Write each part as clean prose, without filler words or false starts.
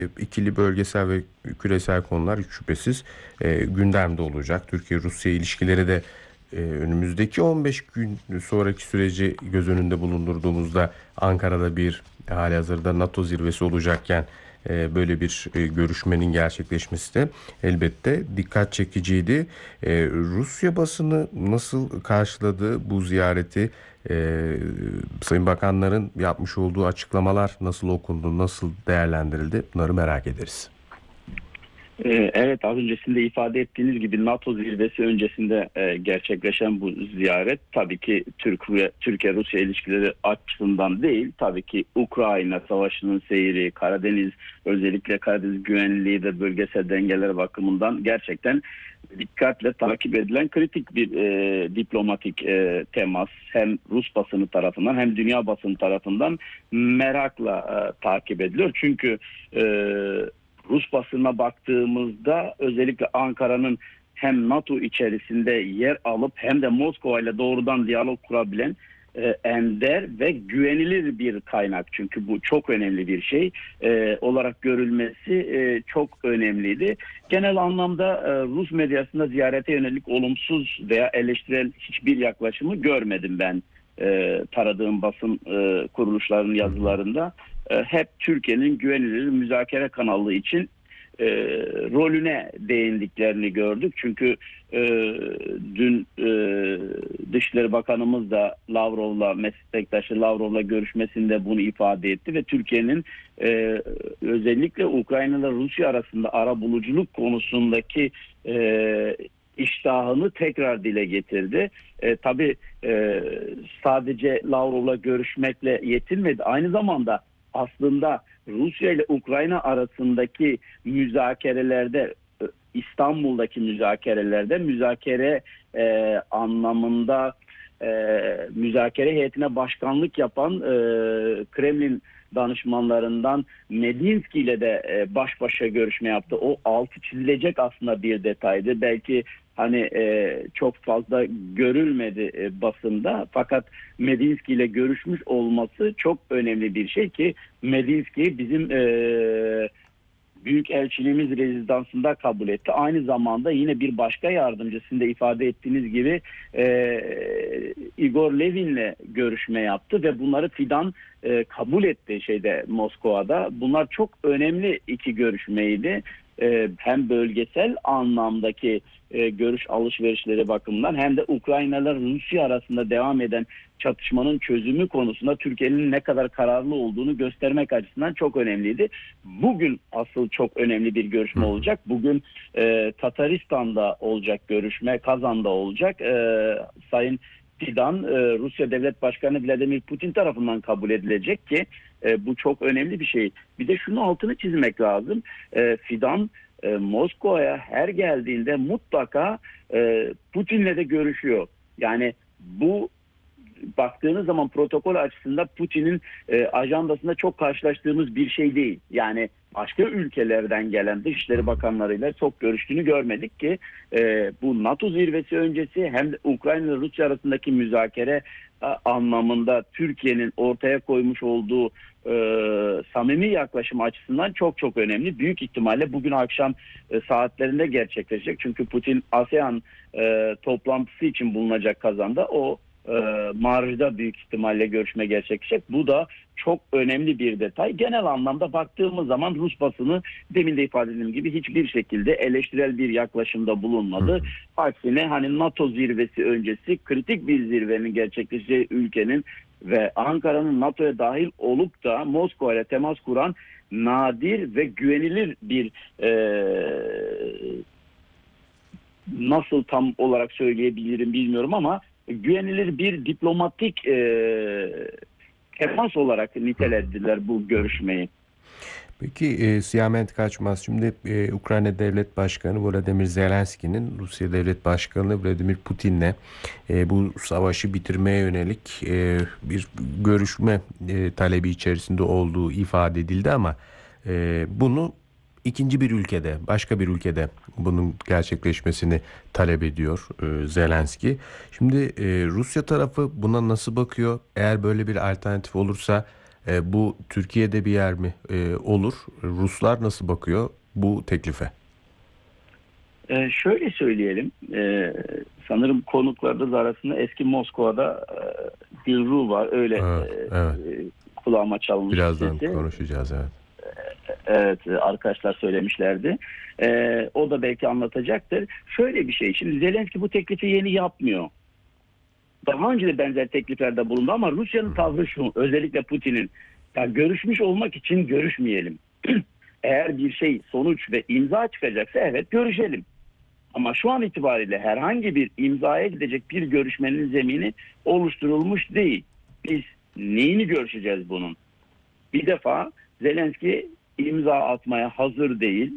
ikili bölgesel ve küresel konular hiç şüphesiz gündemde olacak. Türkiye-Rusya ilişkileri de önümüzdeki 15 gün sonraki süreci göz önünde bulundurduğumuzda Ankara'da bir halihazırda NATO zirvesi olacakken böyle bir görüşmenin gerçekleşmesi de elbette dikkat çekiciydi. Rusya basını nasıl karşıladı bu ziyareti? Sayın Bakanların yapmış olduğu açıklamalar nasıl okundu, nasıl değerlendirildi? Bunları merak ederiz. Evet, az öncesinde ifade ettiğiniz gibi NATO zirvesi öncesinde gerçekleşen bu ziyaret tabii ki Türkiye-Rusya ilişkileri açısından değil, tabii ki Ukrayna Savaşı'nın seyri, Karadeniz, özellikle Karadeniz güvenliği ve bölgesel dengeler bakımından gerçekten dikkatle takip edilen kritik bir diplomatik temas, hem Rus basını tarafından hem dünya basını tarafından merakla takip ediliyor. Çünkü Rus basınına baktığımızda özellikle Ankara'nın hem NATO içerisinde yer alıp hem de Moskova ile doğrudan diyalog kurabilen ender ve güvenilir bir kaynak. Çünkü bu çok önemli bir şey olarak görülmesi çok önemliydi. Genel anlamda Rus medyasında ziyarete yönelik olumsuz veya eleştirel hiçbir yaklaşımı görmedim ben taradığım basın kuruluşlarının yazılarında. Hep Türkiye'nin güvenilir müzakere kanalı için rolüne değindiklerini gördük. Çünkü dün Dışişleri Bakanımız da meslektaşı Lavrov'la görüşmesinde bunu ifade etti ve Türkiye'nin özellikle Ukrayna ile Rusya arasında arabuluculuk konusundaki iştahını tekrar dile getirdi. Tabii sadece Lavrov'la görüşmekle yetinmedi. Aynı zamanda aslında Rusya ile Ukrayna arasındaki müzakerelerde, İstanbul'daki müzakere anlamında müzakere heyetine başkanlık yapan Kremlin danışmanlarından Medinsky ile de baş başa görüşme yaptı. O altı çizilecek aslında bir detaydı. Belki çok fazla görülmedi basında, fakat Medinsky ile görüşmüş olması çok önemli bir şey ki Medinsky bizim Büyükelçiliğimiz rezidansında kabul etti. Aynı zamanda yine bir başka yardımcısında ifade ettiğiniz gibi Igor Levin'le görüşme yaptı ve bunları Fidan kabul etti Moskova'da. Bunlar çok önemli iki görüşmeydi. Hem bölgesel anlamdaki görüş alışverişleri bakımından hem de Ukrayna ile Rusya arasında devam eden çatışmanın çözümü konusunda Türkiye'nin ne kadar kararlı olduğunu göstermek açısından çok önemliydi. Bugün asıl çok önemli bir görüşme olacak. Bugün Tataristan'da olacak görüşme, Kazan'da olacak. Sayın Fidan, Rusya Devlet Başkanı Vladimir Putin tarafından kabul edilecek ki bu çok önemli bir şey. Bir de şunu altını çizmek lazım. Fidan Moskova'ya her geldiğinde mutlaka Putin'le de görüşüyor. Yani bu baktığınız zaman protokol açısından Putin'in ajandasında çok karşılaştığımız bir şey değil. Yani başka ülkelerden gelen Dışişleri Bakanlarıyla çok görüştüğünü görmedik ki bu NATO zirvesi öncesi hem de Ukrayna ile Rusya arasındaki müzakere anlamında Türkiye'nin ortaya koymuş olduğu samimi yaklaşım açısından çok çok önemli. Büyük ihtimalle bugün akşam saatlerinde gerçekleşecek. Çünkü Putin ASEAN toplantısı için bulunacak Kazan'da. O marjda büyük ihtimalle görüşme gerçekleşecek. Bu da çok önemli bir detay. Genel anlamda baktığımız zaman Rus basını demin de ifade ettiğim gibi hiçbir şekilde eleştirel bir yaklaşımda bulunmadı. Aksine NATO zirvesi öncesi kritik bir zirvenin gerçekleşeceği ülkenin ve Ankara'nın NATO'ya dahil olup da Moskova ile temas kuran nadir ve güvenilir bir nasıl tam olarak söyleyebilirim bilmiyorum ama güvenilir bir diplomatik temas olarak nitelediler bu görüşmeyi. Peki Siyamet Kaçmaz, şimdi Ukrayna Devlet Başkanı Volodymyr Zelenski'nin Rusya Devlet Başkanı Vladimir Putin'le bu savaşı bitirmeye yönelik bir görüşme talebi içerisinde olduğu ifade edildi ama bunu ikinci bir ülkede, başka bir ülkede bunun gerçekleşmesini talep ediyor Zelenski. Şimdi Rusya tarafı buna nasıl bakıyor? Eğer böyle bir alternatif olursa Bu Türkiye'de bir yer mi olur? Ruslar nasıl bakıyor bu teklife? Şöyle söyleyelim, sanırım konuklarımız arasında eski Moskova'da Gülru var, öyle Evet. kulağıma çalmış Birazdan sesi. konuşacağız, evet. Evet, arkadaşlar söylemişlerdi. O da belki anlatacaktır. Şöyle bir şey, şimdi Zelenski bu teklifi yeni yapmıyor. Daha önce de benzer tekliflerde bulundu ama Rusya'nın tavrı şu, özellikle Putin'in, ya görüşmüş olmak için görüşmeyelim. Eğer bir şey sonuç ve imza çıkacaksa evet görüşelim. Ama şu an itibariyle herhangi bir imzaya gidecek bir görüşmenin zemini oluşturulmuş değil. Biz neyini görüşeceğiz bunun? Bir defa Zelenski imza atmaya hazır değil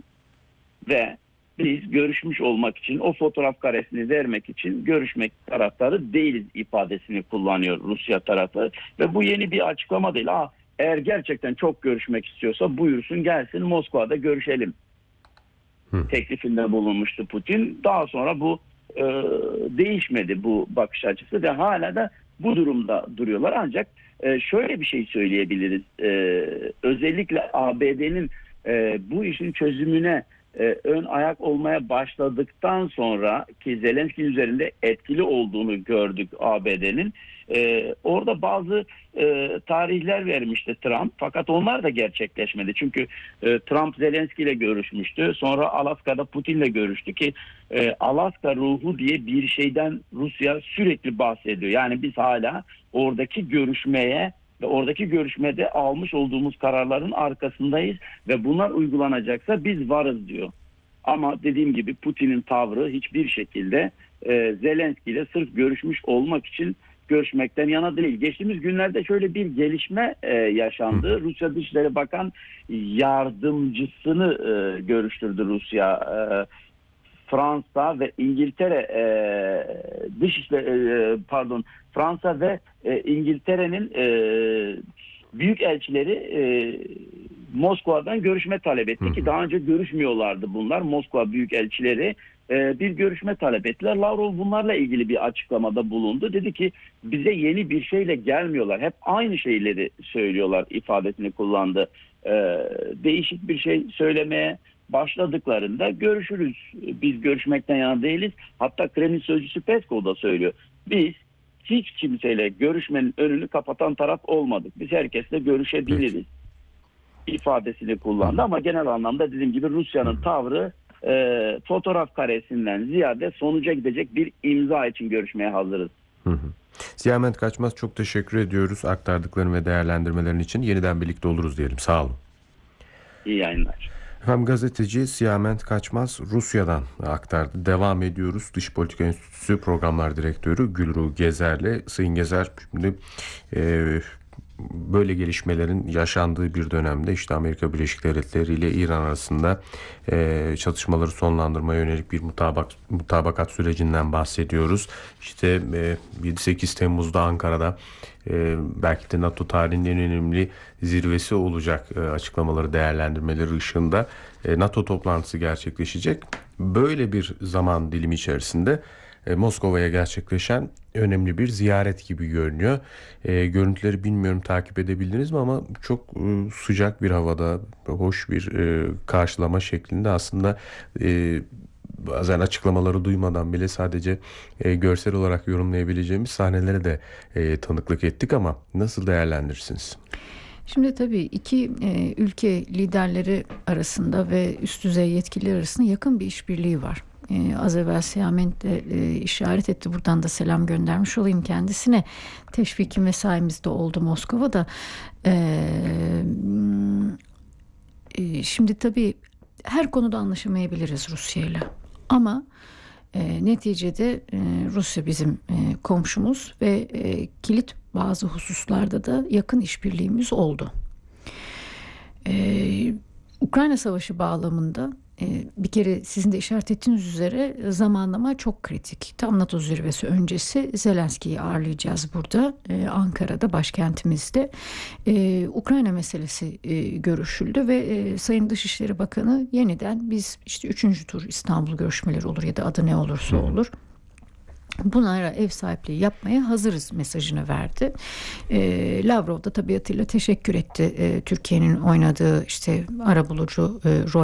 ve biz görüşmüş olmak için, o fotoğraf karesini vermek için görüşmek taraftarı değiliz ifadesini kullanıyor Rusya tarafı. Ve bu yeni bir açıklama değil. Eğer gerçekten çok görüşmek istiyorsa buyursun gelsin, Moskova'da görüşelim teklifinde bulunmuştu Putin. Daha sonra bu değişmedi, bu bakış açısı ve hala da bu durumda duruyorlar. Ancak şöyle bir şey söyleyebiliriz. Özellikle ABD'nin bu işin çözümüne ön ayak olmaya başladıktan sonra, ki Zelenski üzerinde etkili olduğunu gördük ABD'nin. Orada bazı tarihler vermişti Trump, fakat onlar da gerçekleşmedi. Çünkü Trump Zelenski ile görüşmüştü. Sonra Alaska'da Putin'le görüştü ki Alaska ruhu diye bir şeyden Rusya sürekli bahsediyor. Yani biz hala oradaki görüşmeye ve oradaki görüşmede almış olduğumuz kararların arkasındayız ve bunlar uygulanacaksa biz varız diyor. Ama dediğim gibi Putin'in tavrı hiçbir şekilde Zelenski ile sırf görüşmüş olmak için görüşmekten yana değil. Geçtiğimiz günlerde şöyle bir gelişme yaşandı. Rusya Dışişleri Bakan Yardımcısını görüştürdü Rusya. Fransa ve İngiltere Fransa ve İngiltere'nin büyük elçileri Moskova'dan görüşme talep etti ki daha önce görüşmüyorlardı bunlar. Moskova büyük elçileri bir görüşme talep ettiler. Lavrov bunlarla ilgili bir açıklamada bulundu. Dedi ki bize yeni bir şeyle gelmiyorlar. Hep aynı şeyleri söylüyorlar ifadesini kullandı. Değişik bir şey söylemeye başladıklarında görüşürüz. Biz görüşmekten yana değiliz. Hatta Kremlin sözcüsü Peskov da söylüyor. Biz hiç kimseyle görüşmenin önünü kapatan taraf olmadık. Biz herkesle görüşebiliriz ifadesini kullandı. Ama genel anlamda dediğim gibi Rusya'nın tavrı fotoğraf karesinden ziyade sonuca gidecek bir imza için görüşmeye hazırız. Siyamet Kaçmaz, çok teşekkür ediyoruz aktardıkların ve değerlendirmelerin için. Yeniden birlikte oluruz diyelim. Sağ olun. İyi yayınlar. Efendim, gazeteci Siyamet Kaçmaz Rusya'dan aktardı. Devam ediyoruz. Dış Politika Enstitüsü Programlar Direktörü Gülru Gezer'le. Sayın Gezer, şimdi böyle gelişmelerin yaşandığı bir dönemde işte Amerika Birleşik Devletleri ile İran arasında çatışmaları sonlandırmaya yönelik bir mutabakat sürecinden bahsediyoruz. İşte 7-8 Temmuz'da Ankara'da belki de NATO tarihinin en önemli zirvesi olacak açıklamaları, değerlendirmeleri ışığında NATO toplantısı gerçekleşecek. Böyle bir zaman dilimi içerisinde Moskova'ya gerçekleşen önemli bir ziyaret gibi görünüyor. Görüntüleri bilmiyorum takip edebildiniz mi ama çok sıcak bir havada, hoş bir karşılama şeklinde aslında bazen açıklamaları duymadan bile sadece görsel olarak yorumlayabileceğimiz sahnelere de tanıklık ettik ama nasıl değerlendirirsiniz? Şimdi tabii iki ülke liderleri arasında ve üst düzey yetkililer arasında yakın bir işbirliği var. Az evvel Siyamet de işaret etti. Buradan da selam göndermiş olayım kendisine. Teşviki mesaimiz de oldu Moskova'da. Şimdi tabii her konuda anlaşamayabiliriz Rusya'yla. Ama neticede Rusya bizim komşumuz ve kilit bazı hususlarda da yakın işbirliğimiz oldu. Ukrayna Savaşı bağlamında bir kere sizin de işaret ettiğiniz üzere zamanlama çok kritik. Tam NATO zirvesi öncesi Zelenski'yi ağırlayacağız burada Ankara'da, başkentimizde. Ukrayna meselesi görüşüldü ve Sayın Dışişleri Bakanı yeniden biz işte 3. tur İstanbul görüşmeleri olur ya da adı ne olursa olur. bunlara ev sahipliği yapmaya hazırız mesajını verdi. Lavrov da tabiatıyla teşekkür etti. Türkiye'nin oynadığı işte arabulucu rol